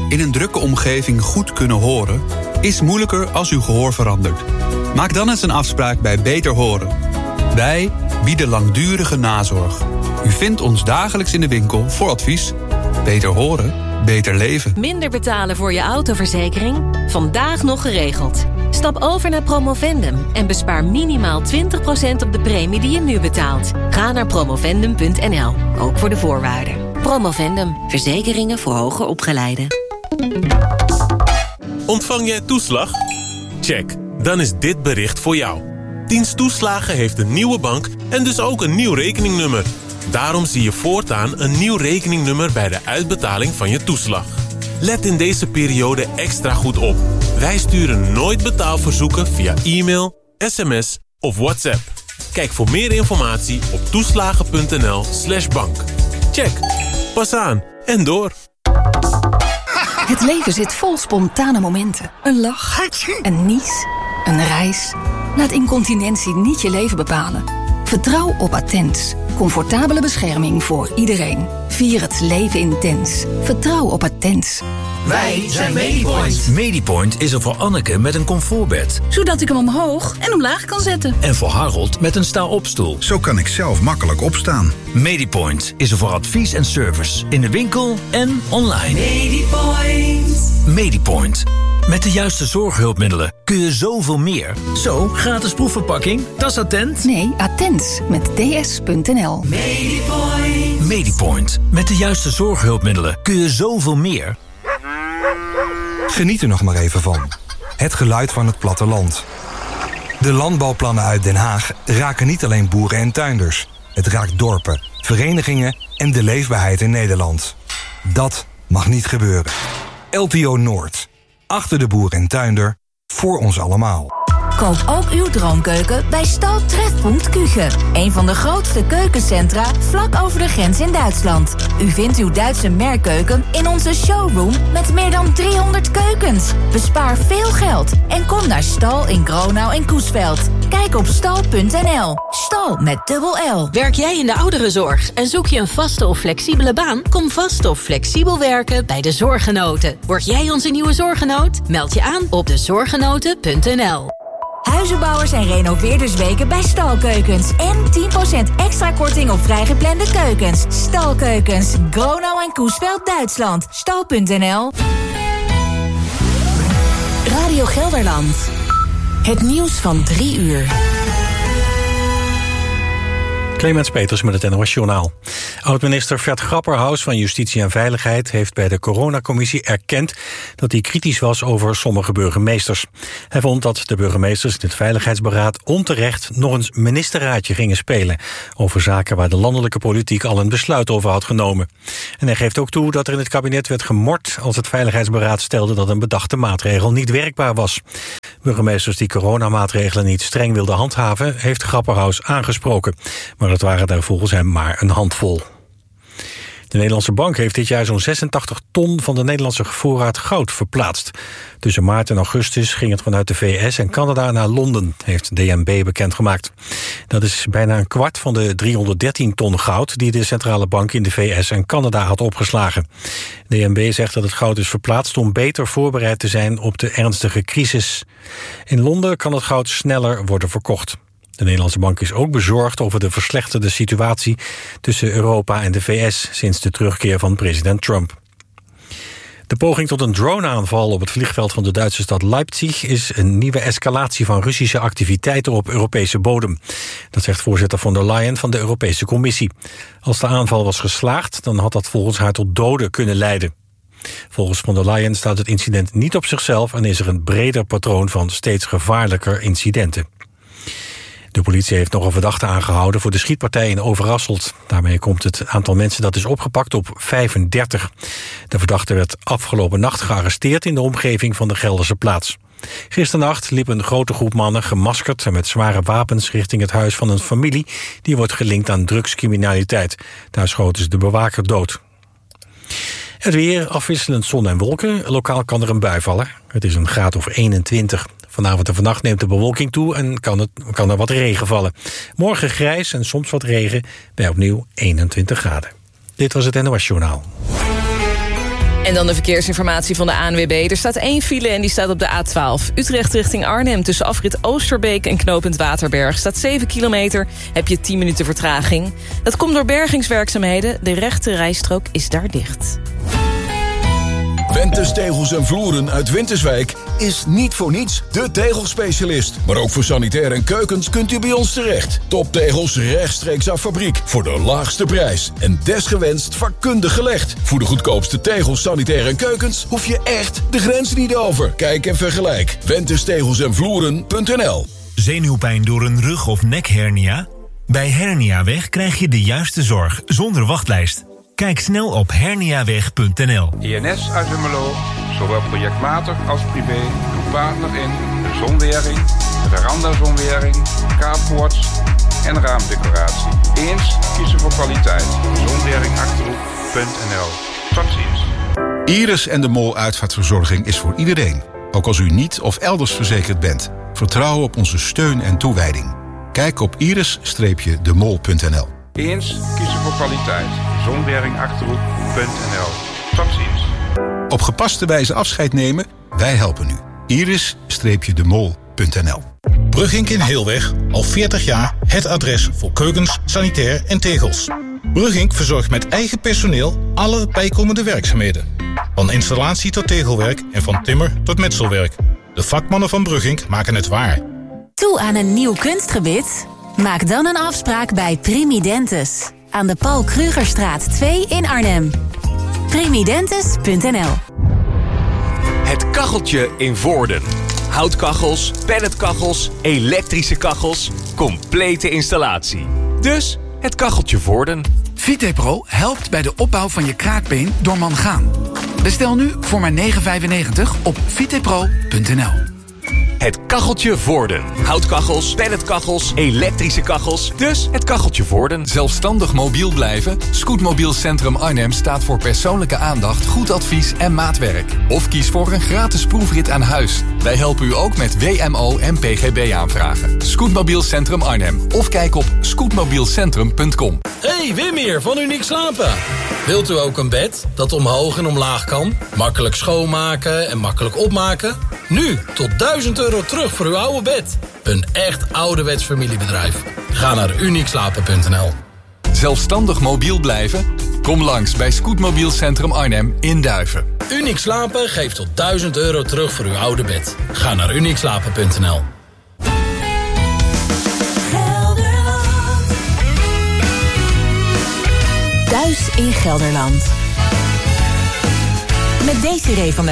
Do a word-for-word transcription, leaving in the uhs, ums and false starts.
In een drukke omgeving goed kunnen horen is moeilijker als uw gehoor verandert. Maak dan eens een afspraak bij Beter Horen. Wij bieden langdurige nazorg. U vindt ons dagelijks in de winkel voor advies. Beter horen, beter leven. Minder betalen voor je autoverzekering? Vandaag nog geregeld. Stap over naar Promovendum en bespaar minimaal twintig procent op de premie die je nu betaalt. Ga naar promovendum punt n l, ook voor de voorwaarden. Promovendum, verzekeringen voor hoger opgeleiden. Ontvang jij toeslag? Check, dan is dit bericht voor jou. Dienst Toeslagen heeft een nieuwe bank en dus ook een nieuw rekeningnummer. Daarom zie je voortaan een nieuw rekeningnummer bij de uitbetaling van je toeslag. Let in deze periode extra goed op. Wij sturen nooit betaalverzoeken via e-mail, sms of WhatsApp. Kijk voor meer informatie op toeslagen punt n l slash bank. Check, pas aan en door. Het leven zit vol spontane momenten. Een lach, een nies, een reis. Laat incontinentie niet je leven bepalen. Vertrouw op Attens. Comfortabele bescherming voor iedereen. Vier het leven intens. Vertrouw op Attens. Wij zijn Medipoint. Medipoint is er voor Anneke met een comfortbed. Zodat ik hem omhoog en omlaag kan zetten. En voor Harold met een sta-opstoel. Zo kan ik zelf makkelijk opstaan. Medipoint is er voor advies en service. In de winkel en online. Medipoint. Medipoint. Met de juiste zorghulpmiddelen kun je zoveel meer. Zo, gratis proefverpakking, dat is Attent. Nee, Attens met d s punt n l. Medipoint. Medipoint. Met de juiste zorghulpmiddelen kun je zoveel meer. Geniet er nog maar even van. Het geluid van het platteland. De landbouwplannen uit Den Haag raken niet alleen boeren en tuinders. Het raakt dorpen, verenigingen en de leefbaarheid in Nederland. Dat mag niet gebeuren. L T O Noord. Achter de boer en tuinder. Voor ons allemaal. Koop ook uw droomkeuken bij Stal Trefpunt Küche. Een van de grootste keukencentra vlak over de grens in Duitsland. U vindt uw Duitse merkkeuken in onze showroom met meer dan driehonderd keukens. Bespaar veel geld en kom naar Stal in Gronau en Coesveld. Kijk op stal punt n l. Stal met dubbel L. Werk jij in de ouderenzorg en zoek je een vaste of flexibele baan? Kom vast of flexibel werken bij de Zorggenoten. Word jij onze nieuwe zorggenoot? Meld je aan op de zorggenoten punt n l. Huizenbouwers en renoveerdersweken bij Stalkeukens. En tien procent extra korting op vrijgeplande keukens. Stalkeukens, Gronau en Coesveld, Duitsland. Stal punt n l. Radio Gelderland. Het nieuws van drie uur. Clemens Peters met het N O S-journaal. Oud-minister Vert Grapperhaus van Justitie en Veiligheid heeft bij de coronacommissie erkend dat hij kritisch was over sommige burgemeesters. Hij vond dat de burgemeesters in het Veiligheidsberaad onterecht nog eens ministerraadje gingen spelen over zaken waar de landelijke politiek al een besluit over had genomen. En hij geeft ook toe dat er in het kabinet werd gemord als het Veiligheidsberaad stelde dat een bedachte maatregel niet werkbaar was. Burgemeesters die coronamaatregelen niet streng wilden handhaven heeft Grapperhaus aangesproken. Maar het waren daar volgens hem maar een handvol. De Nederlandse Bank heeft dit jaar zo'n zesentachtig ton van de Nederlandse voorraad goud verplaatst. Tussen maart en augustus ging het vanuit de V S en Canada naar Londen, heeft D N B bekendgemaakt. Dat is bijna een kwart van de driehonderddertien ton goud die de centrale bank in de V S en Canada had opgeslagen. D N B zegt dat het goud is verplaatst om beter voorbereid te zijn op de ernstige crisis. In Londen kan het goud sneller worden verkocht. De Nederlandse Bank is ook bezorgd over de verslechterde situatie tussen Europa en de V S sinds de terugkeer van president Trump. De poging tot een droneaanval op het vliegveld van de Duitse stad Leipzig is een nieuwe escalatie van Russische activiteiten op Europese bodem. Dat zegt voorzitter von der Leyen van de Europese Commissie. Als de aanval was geslaagd, dan had dat volgens haar tot doden kunnen leiden. Volgens von der Leyen staat het incident niet op zichzelf en is er een breder patroon van steeds gevaarlijker incidenten. De politie heeft nog een verdachte aangehouden voor de schietpartij in Overasselt. Daarmee komt het aantal mensen dat is opgepakt op vijfendertig. De verdachte werd afgelopen nacht gearresteerd in de omgeving van de Gelderse plaats. Gisternacht liep een grote groep mannen gemaskerd en met zware wapens richting het huis van een familie die wordt gelinkt aan drugscriminaliteit. Daar schoten ze de bewaker dood. Het weer, afwisselend zon en wolken. Lokaal kan er een bui vallen. Het is een graad of eenentwintig. Vanavond en vannacht neemt de bewolking toe en kan, het, kan er wat regen vallen. Morgen grijs en soms wat regen bij opnieuw eenentwintig graden. Dit was het N O S-journaal. En dan de verkeersinformatie van de A N W B. Er staat één file en die staat op de A twaalf. Utrecht richting Arnhem tussen afrit Oosterbeek en knooppunt Waterberg. Staat zeven kilometer, heb je tien minuten vertraging. Dat komt door bergingswerkzaamheden. De rechte rijstrook is daar dicht. Ventes Tegels en Vloeren uit Winterswijk is niet voor niets de tegelspecialist. Maar ook voor sanitair en keukens kunt u bij ons terecht. Toptegels rechtstreeks af fabriek voor de laagste prijs. En desgewenst vakkundig gelegd. Voor de goedkoopste tegels, sanitair en keukens hoef je echt de grens niet over. Kijk en vergelijk. Ventes Tegels en Vloeren punt n l. Zenuwpijn door een rug- of nekhernia? Bij Herniaweg krijg je de juiste zorg zonder wachtlijst. Kijk snel op herniaweg punt n l. I N S uit Hummelo, zowel projectmatig als privé, doet partner in de zonwering, de veranda-zonwering, carports en raamdecoratie. Eens kiezen voor kwaliteit. zonweringachterhoek punt n l. Tot ziens. Iris en de Mol uitvaartverzorging is voor iedereen. Ook als u niet of elders verzekerd bent. Vertrouw op onze steun en toewijding. Kijk op iris streepje de mol punt n l. Eens kiezen voor kwaliteit. zonweringachterhoek punt n l. Tot ziens. Op gepaste wijze afscheid nemen? Wij helpen u. iris streepje de mol punt n l. Brugink in Heelweg, al veertig jaar het adres voor keukens, sanitair en tegels. Brugink verzorgt met eigen personeel alle bijkomende werkzaamheden. Van installatie tot tegelwerk en van timmer tot metselwerk. De vakmannen van Brugink maken het waar. Toe aan een nieuw kunstgebit? Maak dan een afspraak bij Primidentis. Aan de Paul Krugerstraat twee in Arnhem. Primidentis punt n l. Het kacheltje in Voorden. Houtkachels, pelletkachels, elektrische kachels. Complete installatie. Dus het kacheltje Voorden. Vitepro helpt bij de opbouw van je kraakbeen door mangaan. Bestel nu voor maar negen vijfennegentig op vitepro punt n l. Het kacheltje Voorden. Houtkachels, pelletkachels, elektrische kachels. Dus het kacheltje Voorden. Zelfstandig mobiel blijven? Scootmobiel Centrum Arnhem staat voor persoonlijke aandacht, goed advies en maatwerk. Of kies voor een gratis proefrit aan huis. Wij helpen u ook met W M O en P G B aanvragen. Scootmobiel Centrum Arnhem. Of kijk op scootmobielcentrum punt com. Hey, Wim hier van Uniek Slapen. Wilt u ook een bed dat omhoog en omlaag kan? Makkelijk schoonmaken en makkelijk opmaken? Nu tot duizend euro terug voor uw oude bed. Een echt ouderwets familiebedrijf. Ga naar uniek slapen punt n l. Zelfstandig mobiel blijven? Kom langs bij Scootmobiel Centrum Arnhem in Duiven. Uniek Slapen geeft tot duizend euro terug voor uw oude bed. Ga naar uniek slapen punt n l. Thuis in Gelderland. Met Desiree van der